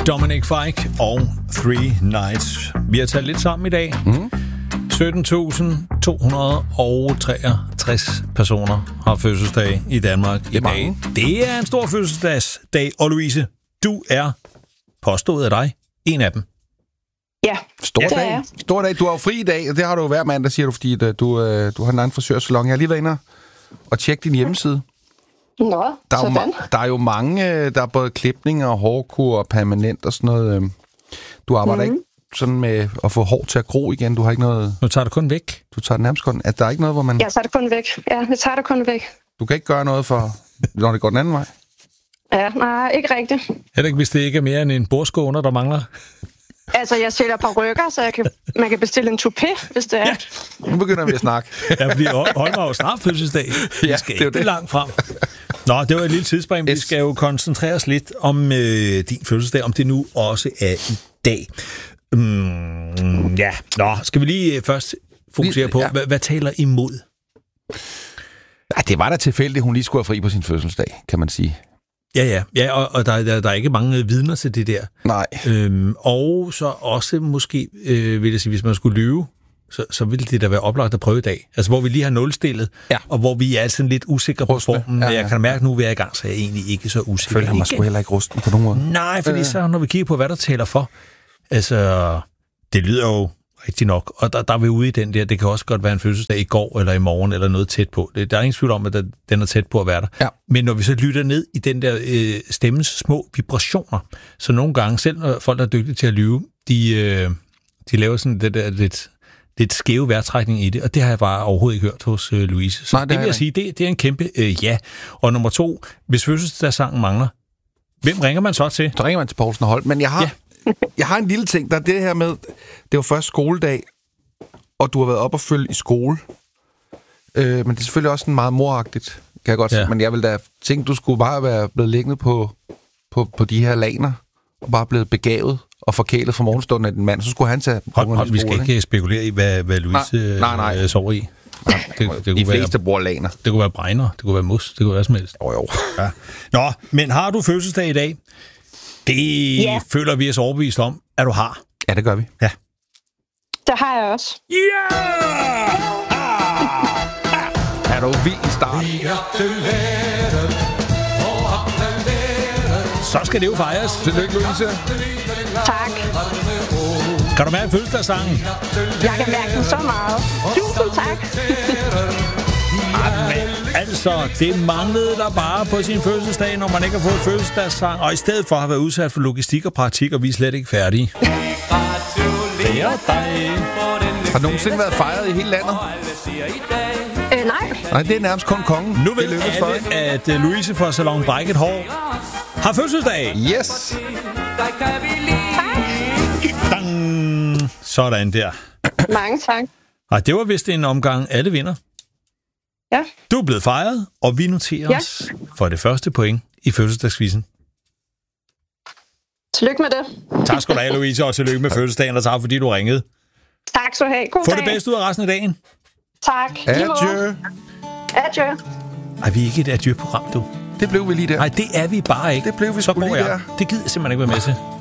Dominic Fike og Three Nights. Vi har talt lidt sammen i dag. 17.263 personer har fødselsdag i Danmark i dag. Det er en stor fødselsdagsdag, og Louise, du er påstået af dig en af dem. Ja, Stor dag. Du har jo fri i dag, og det har du jo hver mandag, siger du, fordi du har en anden frisørsalon. Jeg har lige været inde og tjekke din hjemmeside. Nå, Der er jo mange, der er både klipninger og hårkur og permanent og sådan noget. Du arbejder ikke sådan med at få hår til at gro igen. Du har ikke noget... Nu tager det kun væk. Du tager det nærmest kun... At der er ikke noget, hvor man... Jeg tager det kun væk. Ja, jeg tager det kun væk. Du kan ikke gøre noget for, når det går den anden vej? Ja, nej, ikke rigtigt. Heller ikke, hvis det ikke er mere end en bordskåner, der mangler. Altså, jeg sælger parrykker, så man kan bestille en toupé, hvis det er. Ja. Nu begynder vi at snakke. Ja, fordi Holm har jo snart fødselsdag. Vi skal ikke det langt frem. Nå, det var et lille tidsspring. Vi skal jo koncentrere os lidt om din fødselsdag, om det nu også er i dag. Skal vi lige først fokusere på, hvad taler imod? Ja, det var da tilfældigt, hun lige skulle have fri på sin fødselsdag, kan man sige. Ja, og der er ikke mange vidner til det der. Nej. Og så også måske, vil jeg sige, hvis man skulle lyve, så ville det da være oplagt at prøve i dag. Altså, hvor vi lige har nulstillet, og hvor vi er sådan lidt usikre på formen. Ja. Jeg kan mærke, nu vi er i gang, så jeg er egentlig ikke så usikker. Føler mig sgu heller ikke rusten på nogen måde. Nej, fordi så når vi kigger på, hvad der taler for, altså, det lyder jo rigtig nok, og der er vi ude i den der, det kan også godt være en fødselsdag i går, eller i morgen, eller noget tæt på. Der er ingen tvivl om, at den er tæt på at være der. Ja. Men når vi så lytter ned i den der stemmens små vibrationer, så nogle gange, selv når folk er dygtige til at lyve, de laver sådan det der lidt skæve vejrtrækning i det, og det har jeg bare overhovedet ikke hørt hos Louise. Så det vil jeg sige, det er en kæmpe ja. Og nummer 2, hvis fødselsdagssangen mangler, hvem ringer man så til? Så ringer man til Poulsen og Holm, men jeg har en lille ting, der er det her med, det var først skoledag, og du har været op og følge i skole. Men det er selvfølgelig også sådan meget moragtigt, kan jeg godt sige. Men jeg vil da tænke, du skulle bare være blevet liggende på de her laner, og bare blevet begavet og forkælet fra morgenstunden af din mand. Så skulle han tage... Vi skal ikke spekulere i, hvad Louise sover i. Det de fleste bruger laner. Det kunne være bregner, det kunne være mus, det kunne være hvad som helst. Jo. Ja. Nå, men har du fødselsdag i dag? Det føler vi os overbevist om, at du har. Ja, det gør vi. Ja. Det har jeg også. Ja! Er du vild start? Så skal det jo fejres. Tillykke, Louise. Tak. Kan du mærke fødselsdagssangen? Jeg kan mærke den så meget. Tusind tak. Altså, det manglede der bare på sin fødselsdag, når man ikke har fået fødselsdagssang, og i stedet for at have været udsat for logistik og praktik, og vi er slet ikke færdige. Har nogensinde været fejret i hele landet? Nej. Nej, det er nærmest kun kongen. Nu ved alle, at Louise fra Salon Brækket Hår har fødselsdag. Yes! Dang. Sådan der. Mange tak. Og det var vist en omgang alle vinder. Ja. Du er blevet fejret, og vi noterer os for det første point i fødselsdagskvizzen. Tillykke med det. Tak skal du have, Louise, og tillykke med fødselsdagen, og tak fordi du ringede. Tak skal du have. God Få dag. det bedste ud af resten af dagen. Tak. Adieu. Adieu. Ej, vi er ikke et adieu-program, du. Det blev vi lige der. Nej, det er vi bare ikke. Det blev vi så sgu går lige jeg. der. Det gider jeg simpelthen ikke være med til.